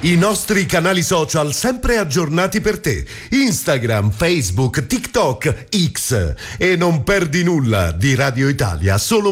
I nostri canali social sempre aggiornati per te. Instagram, Facebook, TikTok, X. E non perdi nulla di Radio Italia, solo